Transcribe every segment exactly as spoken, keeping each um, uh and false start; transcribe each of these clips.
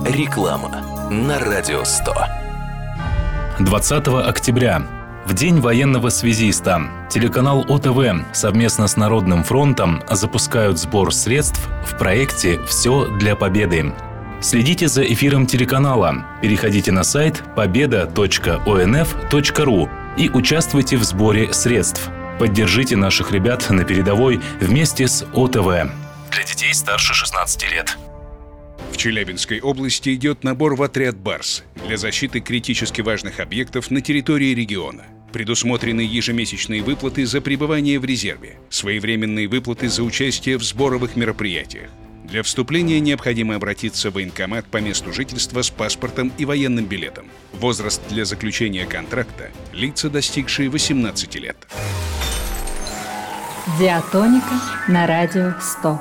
Реклама на Радио сто. двадцатого октября, в День военного связиста, телеканал О Тэ Вэ совместно с Народным фронтом запускают сбор средств в проекте «Все для победы». Следите за эфиром телеканала, переходите на сайт победа точка о эн эф точка ру и участвуйте в сборе средств. Поддержите наших ребят на передовой вместе с О Тэ Вэ. Для детей старше шестнадцати лет. В Челябинской области идет набор в отряд «Барс» для защиты критически важных объектов на территории региона. Предусмотрены ежемесячные выплаты за пребывание в резерве, своевременные выплаты за участие в сборовых мероприятиях. Для вступления необходимо обратиться в военкомат по месту жительства с паспортом и военным билетом. Возраст для заключения контракта – лица, достигшие восемнадцати лет. Диатоника на Радио сто.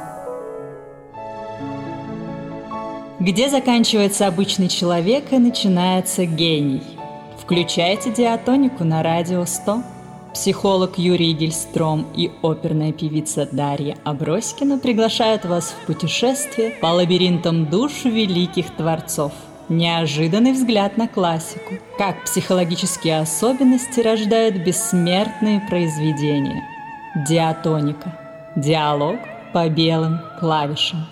Где заканчивается обычный человек и начинается гений? Включайте диатонику на Радио сто. Психолог Юрий Гильстром и оперная певица Дарья Аброськина приглашают вас в путешествие по лабиринтам душ великих творцов. Неожиданный взгляд на классику. Как психологические особенности рождают бессмертные произведения. Диатоника. Диалог по белым клавишам.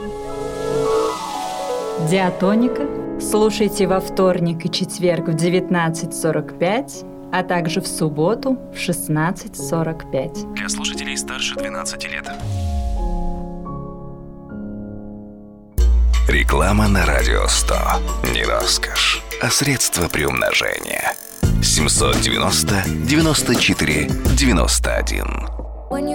Диатоника слушайте во вторник и четверг в девятнадцать сорок пять, а также в субботу в шестнадцать сорок пять. Для слушателей старше двенадцати лет. Реклама на Радио сто. Не роскошь, а средство приумножения. семь девяносто девяносто четыре девяносто один.